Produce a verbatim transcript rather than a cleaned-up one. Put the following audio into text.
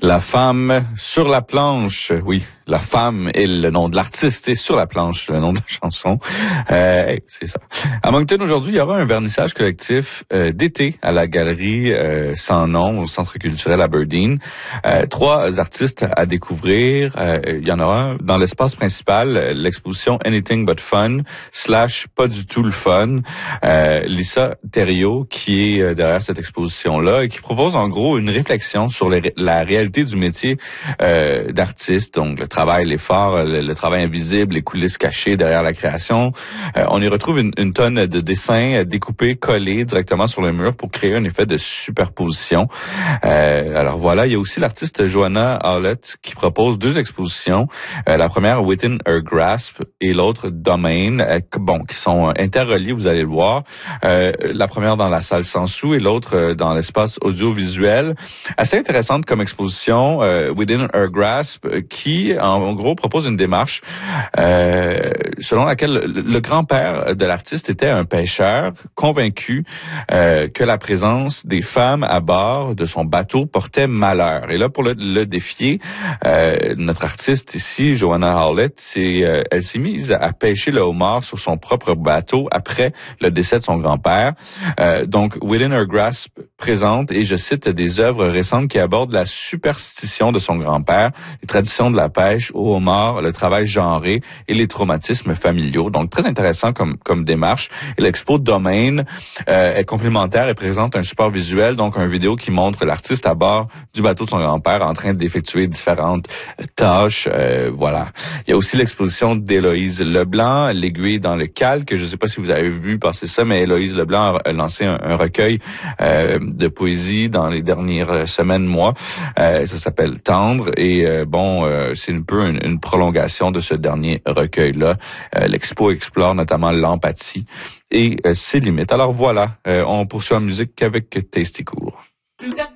La femme sur la planche, oui, la femme est le nom de l'artiste et sur la planche, le nom de la chanson. Euh, c'est ça. À Moncton, aujourd'hui, il y aura un vernissage collectif euh, d'été à la galerie euh, Sans Nom, au Centre culturel Aberdeen. Euh, trois artistes à découvrir. Euh, il y en aura un dans l'espace principal, l'exposition Anything But Fun, slash pas du tout le fun. Euh, Lisa Thériault, qui est derrière cette exposition-là et qui propose en gros une réflexion sur les, la réalité du métier euh, d'artiste, donc le travail, l'effort, le, le travail invisible, les coulisses cachées derrière la création. Euh, on y retrouve une, une tonne de dessins découpés, collés directement sur le mur pour créer un effet de superposition. Euh, alors voilà, il y a aussi l'artiste Joanna Howlett qui propose deux expositions. Euh, la première, Within Her Grasp, et l'autre, Domain, euh, bon, qui sont interreliés, vous allez le voir. Euh, la première dans la salle Sansou et l'autre euh, dans l'espace audiovisuel. Assez intéressante comme exposition. Euh, Within Her Grasp, qui en, en gros propose une démarche euh, selon laquelle le, le grand-père de l'artiste était un pêcheur convaincu euh, que la présence des femmes à bord de son bateau portait malheur. Et là, pour le, le défier, euh, notre artiste ici, Joanna Howlett, c'est, euh, elle s'est mise à pêcher le homard sur son propre bateau après le décès de son grand-père. Euh, donc, Within Her Grasp présente, et je cite, des œuvres récentes qui abordent la superstition de son grand-père, les traditions de la pêche au homard, le travail genré et les traumatismes familiaux. Donc, très intéressant comme comme démarche. Et l'expo Domain euh, est complémentaire et présente un support visuel, donc un vidéo qui montre l'artiste à bord du bateau de son grand-père en train d'effectuer différentes tâches. Euh, voilà. Il y a aussi l'exposition d'Héloïse Leblanc, L'aiguille dans le calque. Je ne sais pas si vous avez vu passer ça, mais Héloïse Leblanc a lancé un, un recueil euh, de poésie dans les dernières semaines, mois. Euh, ça s'appelle Tendre, et euh, bon, euh, c'est un peu une, une prolongation de ce dernier recueil-là. Euh, L'expo explore notamment l'empathie et euh, ses limites. Alors voilà, euh, on poursuit en musique avec Tasty Cool.